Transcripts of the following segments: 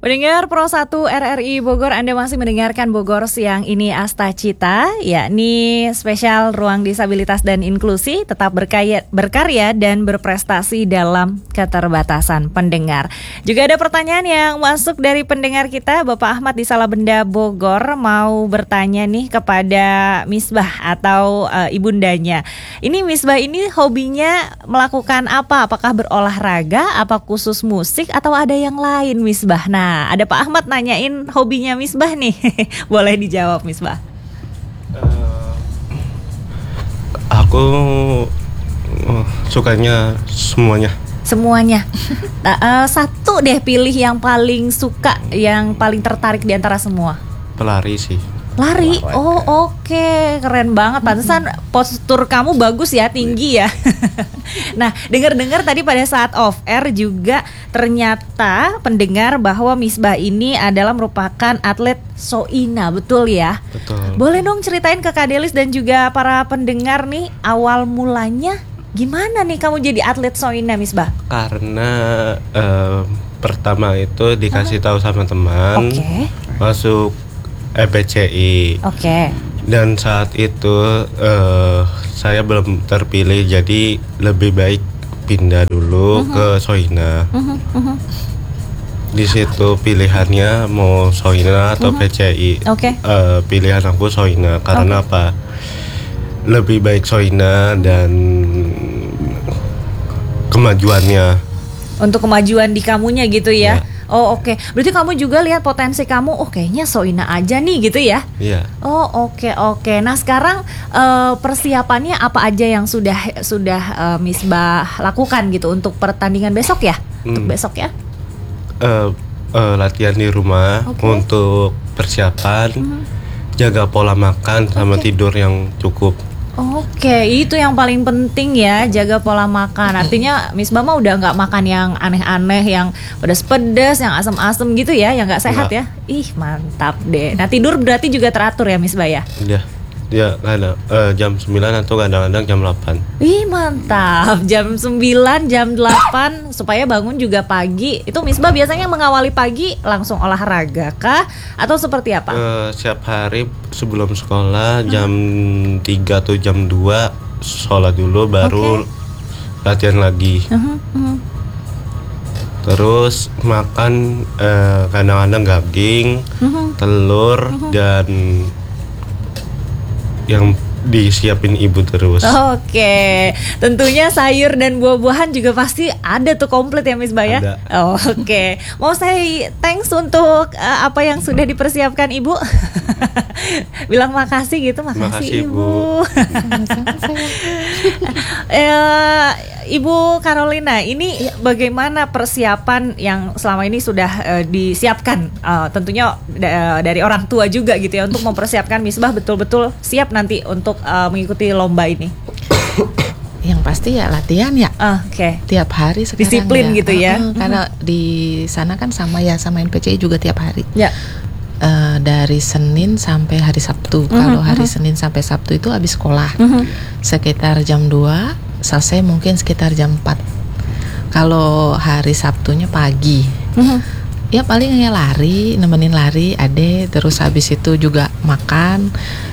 Pendengar Pro 1 RRI Bogor, Anda masih mendengarkan Bogor Siang ini Asta Cita, yakni spesial Ruang Disabilitas dan Inklusi, tetap berkarya dan berprestasi dalam keterbatasan pendengar. Juga ada pertanyaan yang masuk dari pendengar kita, Bapak Ahmad di Salabenda Bogor mau bertanya nih kepada Misbah atau ibundanya. Ini Misbah ini hobinya melakukan apa? Apakah berolahraga, apa khusus musik, atau ada yang lain Misbah? Nah, ada Pak Ahmad nanyain hobinya Misbah nih. Boleh dijawab Misbah. Aku sukanya semuanya. Semuanya. Satu deh pilih yang paling suka, yang paling tertarik di antara semua. Pelari sih. Lari? Oh oke. Keren banget. Pantesan postur kamu bagus ya, tinggi ya. Nah, dengar-dengar tadi pada saat off air juga ternyata pendengar bahwa Misbah ini adalah merupakan atlet Soina, betul ya? Betul. Boleh dong ceritain ke Kak Delis dan juga para pendengar nih, awal mulanya gimana nih kamu jadi atlet Soina, Misbah? Karena pertama itu dikasih tahu sama teman, masuk EPCI. Dan saat itu saya belum terpilih, jadi lebih baik pindah dulu ke Soina. Di situ pilihannya mau Soina atau PCI. Pilihan aku Soina karena apa? Lebih baik Soina dan kemajuannya. Untuk kemajuan di kamunya gitu ya. Oh oke. Berarti kamu juga lihat potensi kamu, oh kayaknya Soina aja nih gitu ya? Iya. Oh oke. Nah sekarang persiapannya apa aja yang sudah Misbah lakukan gitu untuk pertandingan besok ya? Untuk besok ya? Latihan di rumah untuk persiapan, jaga pola makan sama tidur yang cukup. Oke, itu yang paling penting ya, jaga pola makan. Artinya Misbah mah udah nggak makan yang aneh-aneh, yang pedas-pedas, yang asem-asem gitu ya, yang nggak sehat ya. Ih mantap deh. Nah tidur berarti juga teratur ya Misbah ya? Iya, kadang jam 9 atau kadang-kadang jam 8. Ih mantap, jam 9, jam 8 supaya bangun juga pagi. Itu Misbah biasanya mengawali pagi langsung olahraga kah? Atau seperti apa? Setiap hari sebelum sekolah jam 3 atau jam 2 sholat dulu baru latihan lagi. Terus makan kadang-kadang daging, telur dan yang disiapin ibu terus. Oke. Tentunya sayur dan buah-buahan juga pasti ada tuh komplit ya Misbah ya. Ada. Oke. Mau saya thanks untuk apa yang sudah dipersiapkan ibu. Bilang makasih gitu, makasih ibu. Ibu Carolina, ini bagaimana persiapan yang selama ini sudah disiapkan? Tentunya dari orang tua juga gitu ya, untuk mempersiapkan Misbah betul-betul siap nanti untuk mengikuti lomba ini. Yang pasti ya latihan ya. Tiap hari sekarang. Disiplin ya. Gitu ya. Karena di sana kan sama NPCI juga tiap hari. Ya. Dari Senin sampai hari Sabtu. Kalau hari Senin sampai Sabtu itu habis sekolah. Sekitar jam 2, selesai mungkin sekitar jam 4. Kalau hari Sabtunya pagi. Ya paling hanya lari, nemenin lari ade, terus habis itu juga makan.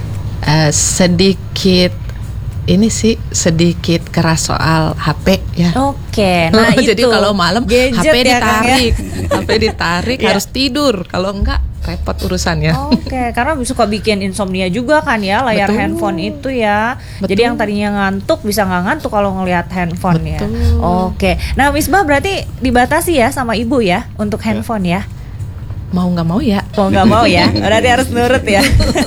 Sedikit keras soal HP ya. Nah jadi kalau malam HP ditarik, HP ditarik harus tidur. Kalau enggak repot urusannya. Karena suka bikin insomnia juga kan ya, layar handphone itu ya. Jadi yang tadinya ngantuk bisa nggak ngantuk kalau ngelihat handphone ya. Nah Misbah berarti dibatasi ya sama ibu ya untuk handphone ya. Mau nggak mau ya. Berarti harus nurut ya.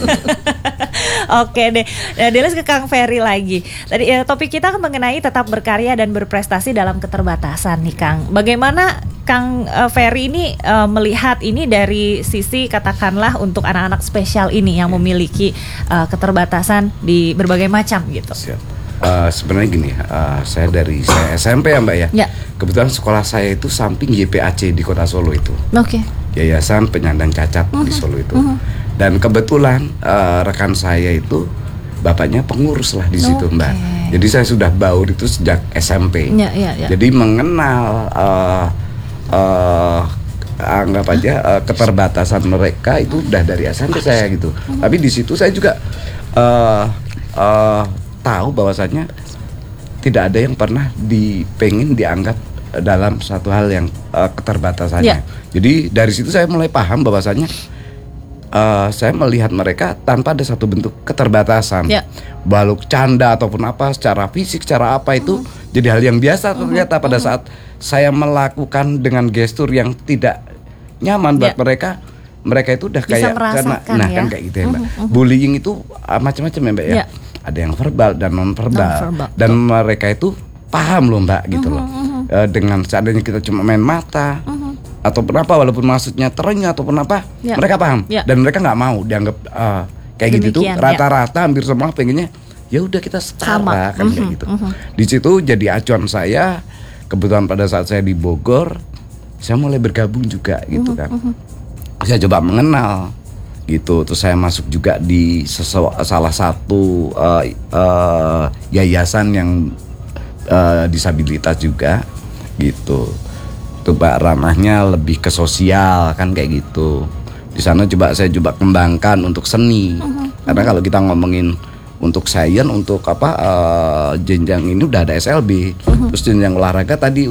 Oke deh. Delis ke Kang Ferry lagi. Tadi topik kita kan mengenai tetap berkarya dan berprestasi dalam keterbatasan nih Kang. Bagaimana Kang Ferry ini melihat ini dari sisi katakanlah untuk anak-anak spesial ini yang memiliki keterbatasan di berbagai macam gitu. Sebenarnya gini, saya SMP ya Mbak ya. Kebetulan sekolah saya itu samping YPAC di Kota Solo itu. Yayasan Penyandang Cacat di Solo itu. Dan kebetulan rekan saya itu bapaknya pengurus lah di situ Mbak. Jadi saya sudah baur itu sejak SMP. Jadi mengenal kita anggap aja keterbatasan mereka itu udah dari SMP saya gitu. Tapi di situ saya juga tahu bahwasannya tidak ada yang pernah pengen dianggap dalam satu hal yang keterbatasannya. Jadi dari situ saya mulai paham bahwasannya saya melihat mereka tanpa ada satu bentuk keterbatasan, baluk canda ataupun apa, secara fisik, secara apa itu jadi hal yang biasa ternyata pada saat saya melakukan dengan gestur yang tidak nyaman buat mereka itu udah kayak karena kan kayak gitu ya Mbak. Bullying itu macam-macam ya Mbak ya. Ada yang verbal dan non verbal dan mereka itu paham loh Mbak gitu loh. Dengan seadanya kita cuma main mata ataupun apa, walaupun maksudnya terenyuh ataupun apa, mereka paham dan mereka nggak mau dianggap kayak gitu tuh. Rata-rata hampir semua pengennya ya udah kita setara kan kayak gitu. Di situ jadi acuan saya. Kebetulan pada saat saya di Bogor, saya mulai bergabung juga gitu kan. Saya coba mengenal gitu, terus saya masuk juga di salah satu yayasan yang disabilitas juga gitu. Coba ranahnya lebih ke sosial kan kayak gitu. Di sana saya coba kembangkan untuk seni. Karena kalau kita ngomongin untuk sains, untuk jenjang ini udah ada SLB. Terus jenjang olahraga tadi